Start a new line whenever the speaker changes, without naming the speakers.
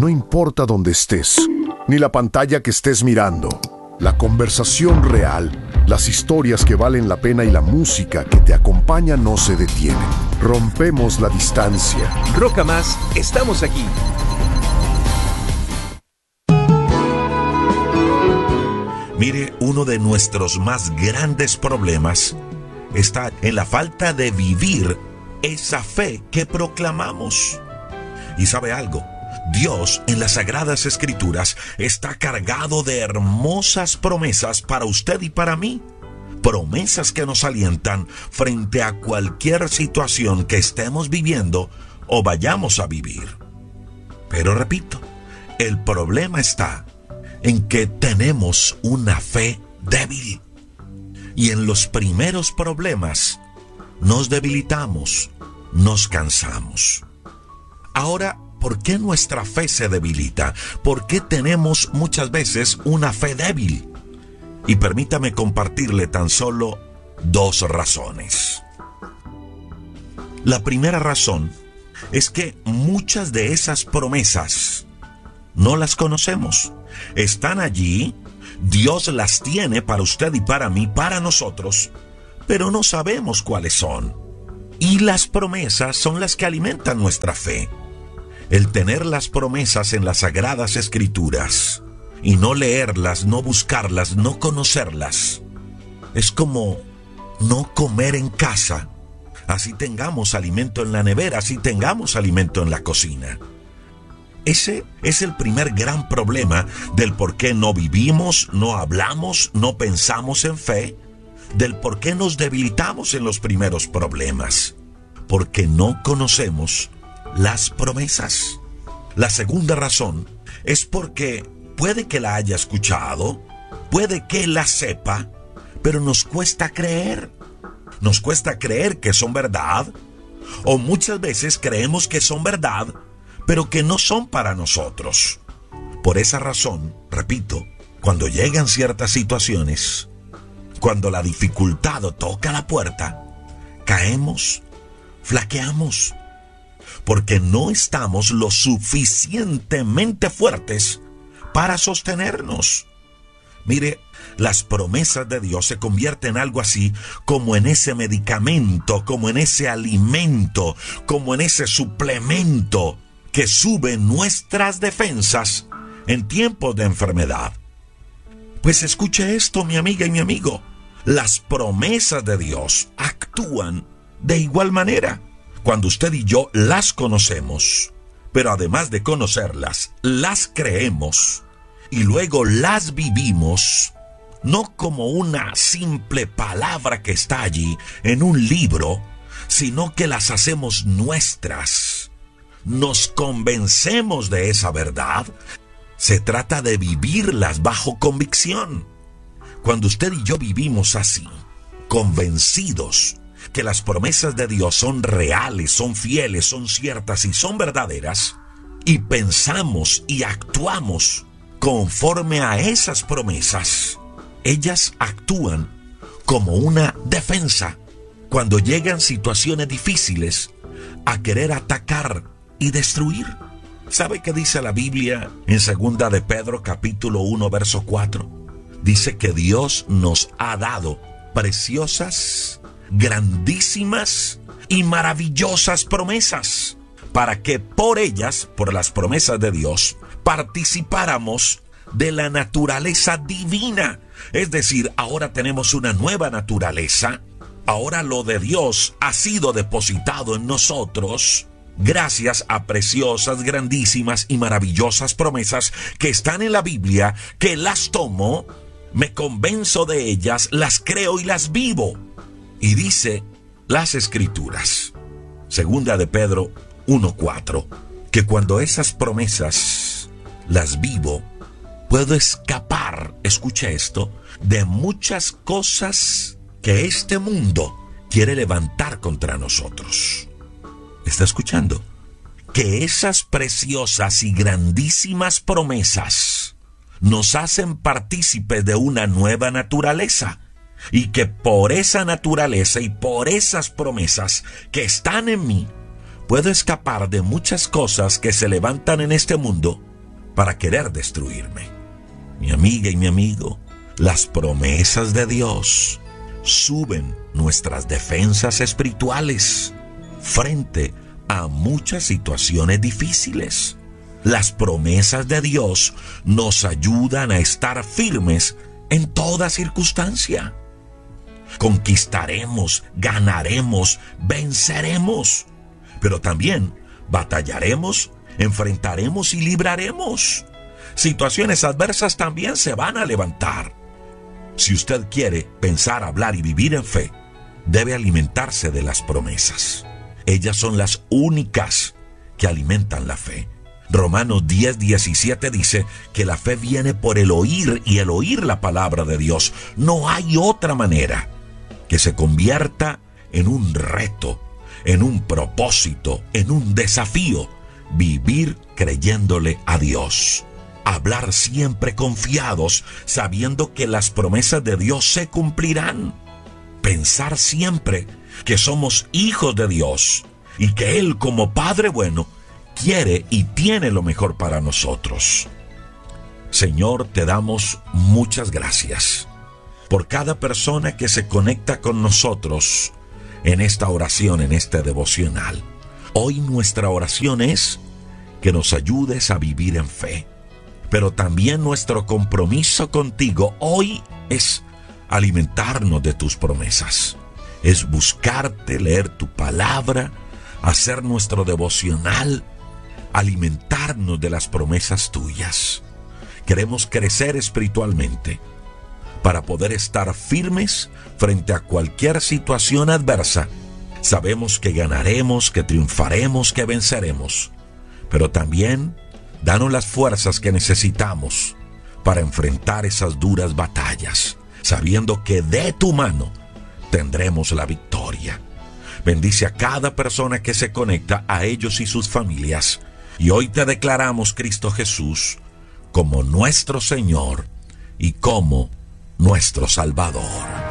No importa dónde estés, ni la pantalla que estés mirando. La conversación real, las historias que valen la pena y la música que te acompaña no se detienen. Rompemos la distancia.
Roca Más, estamos aquí.
Mire, uno de nuestros más grandes problemas está en la falta de vivir esa fe que proclamamos. ¿Y sabe algo? Dios en las Sagradas Escrituras está cargado de hermosas promesas para usted y para mí. Promesas que nos alientan frente a cualquier situación que estemos viviendo o vayamos a vivir. Pero repito, el problema está en que tenemos una fe débil. Y en los primeros problemas nos debilitamos, nos cansamos. Ahora, ¿por qué nuestra fe se debilita? ¿Por qué tenemos muchas veces una fe débil? Y permítame compartirle tan solo 2 razones. La primera razón es que muchas de esas promesas no las conocemos. Están allí, Dios las tiene para usted y para mí, para nosotros, pero no sabemos cuáles son. Y las promesas son las que alimentan nuestra fe. El tener las promesas en las Sagradas Escrituras y no leerlas, no buscarlas, no conocerlas, es como no comer en casa. Así tengamos alimento en la nevera, así tengamos alimento en la cocina. Ese es el primer gran problema del por qué no vivimos, no hablamos, no pensamos en fe, del por qué nos debilitamos en los primeros problemas, porque no conocemos las promesas. La segunda razón es porque puede que la haya escuchado, puede que la sepa, pero nos cuesta creer. Nos cuesta creer que son verdad, o muchas veces creemos que son verdad, pero que no son para nosotros. Por esa razón, repito, cuando llegan ciertas situaciones, cuando la dificultad toca la puerta, caemos, flaqueamos, porque no estamos lo suficientemente fuertes para sostenernos. Mire, las promesas de Dios se convierten en algo así como en ese medicamento, como en ese alimento, como en ese suplemento que sube nuestras defensas en tiempos de enfermedad. Pues escuche esto, mi amiga y mi amigo. Las promesas de Dios actúan de igual manera cuando usted y yo las conocemos, pero además de conocerlas, las creemos y luego las vivimos, no como una simple palabra que está allí en un libro, sino que las hacemos nuestras. Nos convencemos de esa verdad. Se trata de vivirlas bajo convicción. Cuando usted y yo vivimos así, convencidos que las promesas de Dios son reales, son fieles, son ciertas y son verdaderas, y pensamos y actuamos conforme a esas promesas, ellas actúan como una defensa cuando llegan situaciones difíciles a querer atacar y destruir. ¿Sabe qué dice la Biblia en 2 de Pedro capítulo 1 verso 4? Dice que Dios nos ha dado preciosas, grandísimas y maravillosas promesas, para que por ellas, por las promesas de Dios, participáramos de la naturaleza divina. Es decir, ahora tenemos una nueva naturaleza, ahora lo de Dios ha sido depositado en nosotros, gracias a preciosas, grandísimas y maravillosas promesas que están en la Biblia, que las tomo, me convenzo de ellas, las creo y las vivo. Y dice las Escrituras, 2 de Pedro 1:4, que cuando esas promesas las vivo, puedo escapar, escuche esto, de muchas cosas que este mundo quiere levantar contra nosotros. ¿Está escuchando? Que esas preciosas y grandísimas promesas nos hacen partícipes de una nueva naturaleza, y que por esa naturaleza y por esas promesas que están en mí, puedo escapar de muchas cosas que se levantan en este mundo para querer destruirme. Mi amiga y mi amigo, las promesas de Dios suben nuestras defensas espirituales frente a muchas situaciones difíciles. Las promesas de Dios nos ayudan a estar firmes en toda circunstancia. Conquistaremos, ganaremos, venceremos, pero también batallaremos, enfrentaremos y libraremos. Situaciones adversas también se van a levantar. Si usted quiere pensar, hablar y vivir en fe, debe alimentarse de las promesas. Ellas son las únicas que alimentan la fe. Romanos 10:17 dice que la fe viene por el oír y el oír la palabra de Dios. No hay otra manera que se convierta en un reto, en un propósito, en un desafío, vivir creyéndole a Dios. Hablar siempre confiados, sabiendo que las promesas de Dios se cumplirán. Pensar siempre que somos hijos de Dios y que Él, como Padre bueno, quiere y tiene lo mejor para nosotros. Señor, te damos muchas gracias por cada persona que se conecta con nosotros en esta oración, en este devocional. Hoy nuestra oración es que nos ayudes a vivir en fe. Pero también nuestro compromiso contigo hoy es alimentarnos de tus promesas. Es buscarte, leer tu palabra, hacer nuestro devocional, alimentarnos de las promesas tuyas. Queremos crecer espiritualmente para poder estar firmes frente a cualquier situación adversa. Sabemos que ganaremos, que triunfaremos, que venceremos, pero también danos las fuerzas que necesitamos para enfrentar esas duras batallas, sabiendo que de tu mano tendremos la victoria. Bendice a cada persona que se conecta, a ellos y sus familias. Y hoy te declaramos, Cristo Jesús, como nuestro Señor y como nuestro Salvador.